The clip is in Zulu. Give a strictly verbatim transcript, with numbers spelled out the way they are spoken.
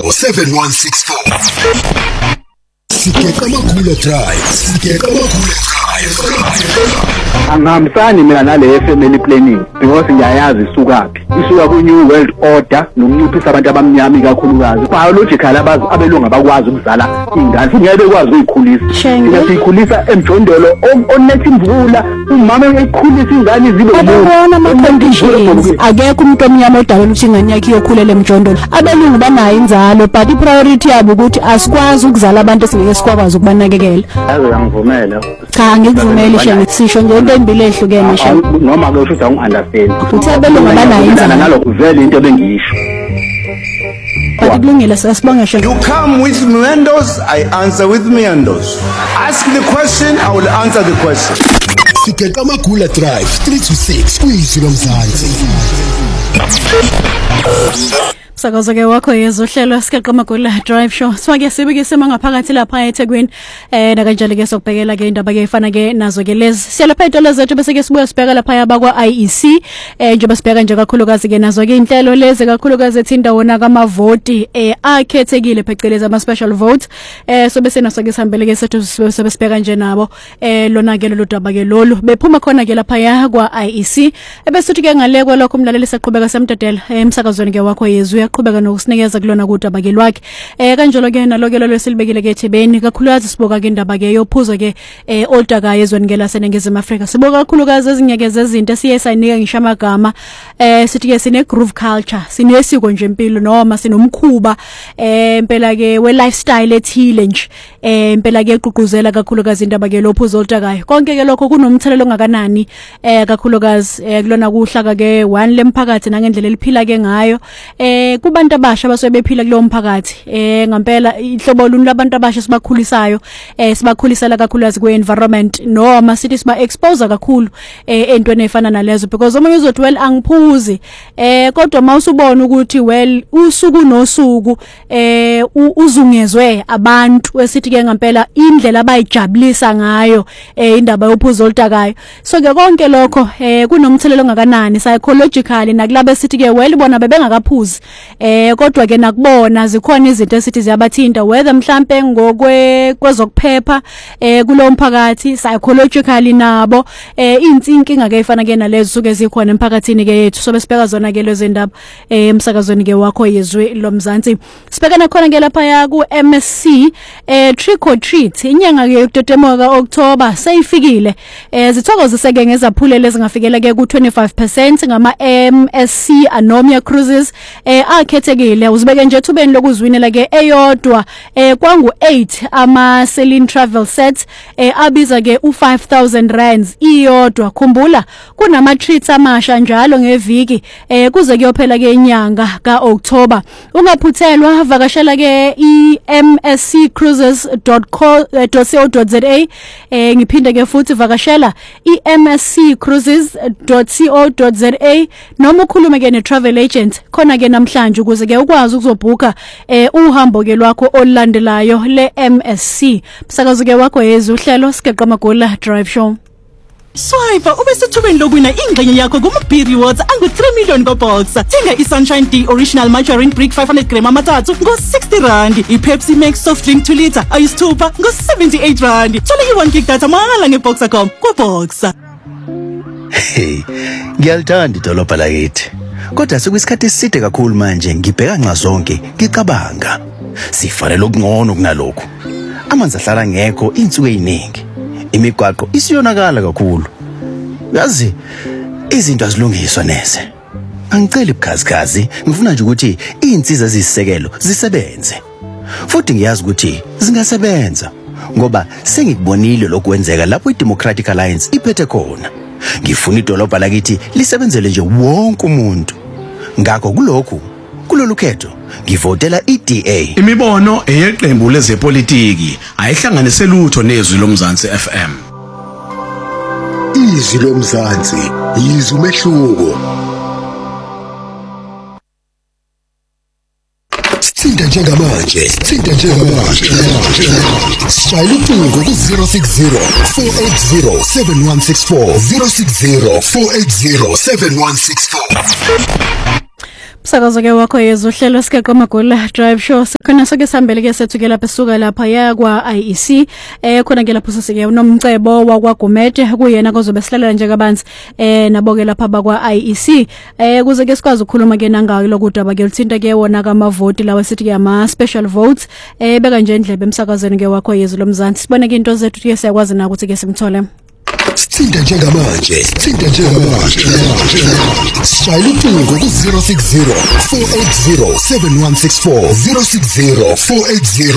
seven one six four. Sikeka Makula Drive. Sikeka Makula Drive. Angihambisani mina nale family planning because ngiyayazi isukaphi. Isuka ku New World Order nokunciphisa abantu abamnyama kakhulukazi. Biological abazi abelungu abakwazi ukuzala ingane. Ngeke bekwazi ukuyikhulisa. Sina siyikhulisa emjondolo onethi imvula umama eyikhulisa ingane zibe umuntu. Ama conditions akekho umuntu omnyama odala ukuthi ingane yakhe iyokhulela emjondolo. Abelungu banayo inzalo but ipriority yabo ukuthi asikwazi ukuzala abantu esingeke sikwazi ukubanakekela. Yazi angivumela. Cha ngikuvumela isho ngisisho nje into embili ehlukene sha. Noma ke usho ungunderstand. Uthi abelungu banayo inzalo nalokho vele into bengiyisho. Bakulungile sasibonga sho. You come with meandos, I answer with meandos. Ask the question, I will answer the question. Sikeka Makula Drive three to six kuyizilo mzansi. Sakaza ke wakho yezohlelo Sikeka Makula Drive Show. Swake sibike sema ngaphakathi lapha eThekwini eh na kanjalo ke sokubhekela ke indaba ke ifana ke nazo ke lezi. Siyalapha intolo zethu bese ke sibuya sibheka lapha yabakwa I E C eh nje basibheka nje kakhulukazi ke nazo ke inhlelo lezi kakhulukazi ethinda wona kamavoti eh akhethekile pheceleza ama special vote eh so bese naso ke sihambele ke sethu sebesibheka nje nabo eh lona ke lo daba ke lolu bephuma khona ke lapha ya kwa I E C ebese uthi ke ngale kwalokho umlaleli seqhubeka semtadela emsakazweni ke wakho yezwe qhubeka nokusinikeza kulona kudaba ke lwakhe eh kanjalo ke nalokho lo silibekile ke eThebeni kakhulukazi siboka ke indaba ke yophuzo ke eh oldaka yezweni ke laseNingizimu Afrika siboka kakhulukazi ezinyekeze izinto siye sayinika ngisho amagama eh sithi ke sine groove culture sinesiko nje impilo noma sinomkhuba eh impela ke we lifestyle ethile nje eh impela ke eqhuquzela kakhulukazi indaba ke lophuzo oldakayo konke ke lokho kunomthelelo ongakanani eh kakhulukazi eh kulona kuhlaka ke one lemphakathi nangendlela eliphila ke ngayo eh kubantu abasha basebephila kulo mphakathi eh ngempela ihlobo luni labantu abasha sibakhulisayo eh sibakhulisela kakhulukazi kwe environment noma sithi siba expose kakhulu eh entweni efana nalezo because omunye uzothi well angiphuzi eh kodwa mawusubona ukuthi well usuku nosuku eh uzungezwe abantu esithi ke ngempela indlela abayijabulisa ngayo eh indaba yophuzo olutakayo so ke konke lokho eh kunomthelelo ongakanani psychologically nakulabo esithi ke well bona bebengakaphuzi eh kodwa ke nakubona zikhona izinto esithi ziyabathinta whether mhlambe ngokwe kwezokuphepha eh kulo mphakathi psychologically nabo eh inkinga ke ifana ke nalezo suke zikhona emphakathini ke yethu so besibheka zona ke lezi ndaba eh emsakazweni ke wakho yezwe lomzansi sibhekana khona ke lapha ya ku M S C eh trick or treat inyanga ke yokutetemoka October seyifikile eh zithokozise ke ngezaphulele ezingafikela ke ku twenty-five percent ngama M S C Anomia Cruises eh akhethekile uzibeke nje thubeni lokuzwinela ke eyodwa eh kwangu eight ama Celine Travel Sets eh abiza ke u five thousand rands iyodwa khumbula kunama treats amasha njalo ngeviki eh kuze kuyophela ke inyanga ka October ungaphuthelwa vakashela ke i m s c cruises dot co dot za eh ngiphinde ke futhi vakashela i m s c cruises dot co dot za noma ukhulume ke ne travel agent khona ke namhlanje ukuze ke ukwazi ukuzobhuka eh uhambo ke lwakho olulandelayo le M S C msakazo ke wakho yezwe uhlelo Sikeka Makula Drive Show. Swipe ube sethubeni lokwina ingxenye yakho kuma B rewards angu three million go box. Thenga i Sunshine D original margarine brick five hundred gram amathathu ngo sixty rand. I Pepsi Max soft drink two liter ayisithupha ngo seventy-eight rand. Thola i one gig data mahala nge Boxer dot com ku Boxer. Hey, ngiyalithanda idolobha lakithi. Kodwa sekuyisikhathi eside kakhulu manje ngibheka nxa zonke ngicabanga. Sifanele okungcono kunalokho. Amanzi ahlala ngekho insuku eziningi. Imigwaqo isiyonakala kakhulu. Yazi izinto azilungiswa neze. Angicela ibukhazikhazi, ngifuna nje ukuthi izinsiza ezisisekelo zisebenze. Futhi ngiyazi ukuthi zingasebenza ngoba sengikubonile lokwenzeka lapho iDemocratic Alliance iphethe khona. Ngifuna idolobha lakithi lisebenzele nje wonke umuntu. Ngakho kulokhu kulolu khetho ngivotela I D A. Imibono eyeqembu lezepolitiki ayihlanganise lutho nezwi lomzansi F M. Izwi lomzansi yizwe umehluko. Sithinta njengamanje, sithinta njengamanje. Shayela ucingo ku zero six zero four eight zero seven one six four zero six zero four eight zero seven one six four. Sakazo ke wakho yezwe uhlelo sikaqa magula drive show sikhona soke sihambele ke sethu ke lapha esuka lapha ya kwa I E C eh khona ke lapho sisike unomcebo wakwa Gumede kuyena kozobe sihlalela nje kabanzi eh nabo ke lapha bakwa I E C eh kuze ke sikwazi ukukhuluma ke nangayo lokudaba ke ulithinta ke wona kamavoti lawa sithi ke ama special votes eh beka nje indlebe emsakazweni ke wakho yezwe lomzansi sibone ke into zethu ke siyakwazi na ukuthi ke simthole Sithinta njengamanje, sithinta njengamanje. Shayela ucingo ku zero six zero four eight zero seven one six four zero six zero four eight zero